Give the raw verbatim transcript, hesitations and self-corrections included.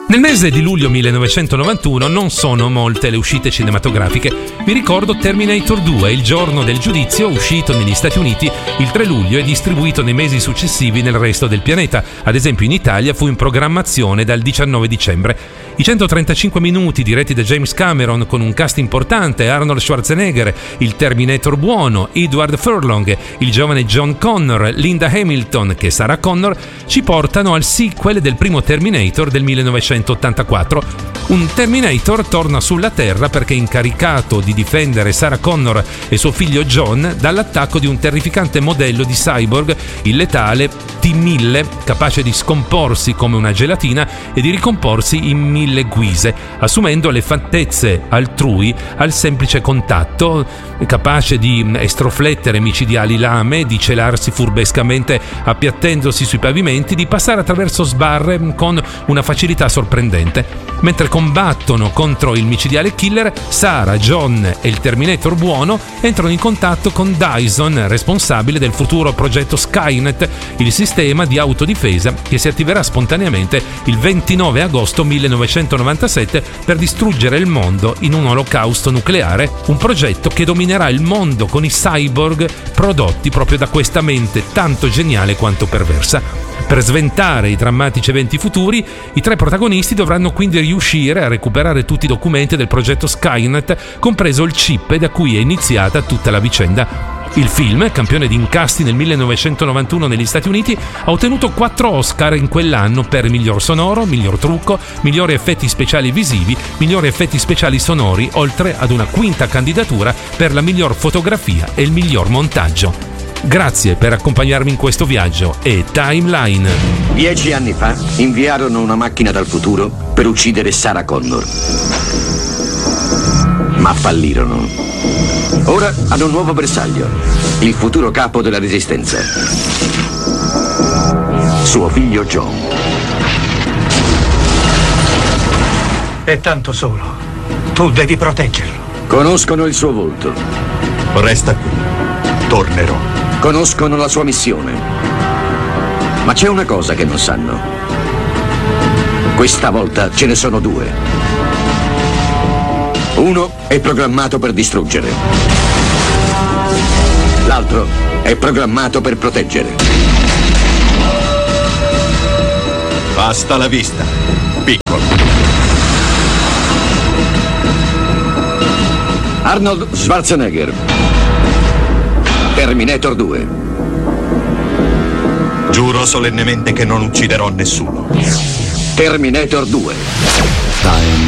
Nel mese di luglio millenovecentonovantuno non sono molte le uscite cinematografiche. Vi ricordo Terminator due, il giorno del giudizio, uscito negli Stati Uniti il tre luglio e distribuito nei mesi successivi nel resto del pianeta. Ad esempio in Italia fu in programmazione dal diciannove dicembre. I centotrentacinque minuti diretti da James Cameron con un cast importante, Arnold Schwarzenegger, il Terminator buono, Edward Furlong, il giovane John Connor, Linda Hamilton che è Sarah Connor, ci portano al sequel del primo Terminator del millenovecentottantaquattro. Un Terminator torna sulla Terra perché è incaricato di difendere Sarah Connor e suo figlio John dall'attacco di un terrificante modello di cyborg, il letale T mille, capace di scomporsi come una gelatina e di ricomporsi in mille guise, assumendo le fattezze altrui al semplice contatto, capace di estroflettere micidiali lame, di celarsi furbescamente appiattendosi sui pavimenti, di passare attraverso sbarre con una facilità sorprendente. Mentre combattono contro il micidiale killer, Sarah, John e il Terminator buono entrano in contatto con Dyson, responsabile del futuro progetto Skynet, il sistema di autodifesa che si attiverà spontaneamente il ventinove agosto millenovecentonovantasette per distruggere il mondo in un olocausto nucleare, un progetto che dominerà il mondo con i cyborg prodotti proprio da questa mente tanto geniale quanto perversa. Per sventare i drammatici eventi futuri, i tre protagonisti dovranno quindi riuscire a recuperare tutti i documenti del progetto Skynet, compreso il chip da cui è iniziata tutta la vicenda. Il film, campione di incassi nel millenovecentonovantuno negli Stati Uniti, ha ottenuto quattro Oscar in quell'anno per miglior sonoro, miglior trucco, migliori effetti speciali visivi, migliori effetti speciali sonori, oltre ad una quinta candidatura per la miglior fotografia e il miglior montaggio. Grazie per accompagnarmi in questo viaggio e Timeline. Dieci anni fa inviarono una macchina dal futuro per uccidere Sarah Connor. Ma fallirono. Ora hanno un nuovo bersaglio, il futuro capo della Resistenza. Suo figlio John. È tanto solo. Tu devi proteggerlo. Conoscono il suo volto. Resta qui. Tornerò. Conoscono la sua missione. Ma c'è una cosa che non sanno. Questa volta ce ne sono due. Uno è programmato per distruggere. L'altro è programmato per proteggere. Basta la vista, piccolo. Arnold Schwarzenegger. Terminator due. Giuro solennemente che non ucciderò nessuno. Terminator due. Time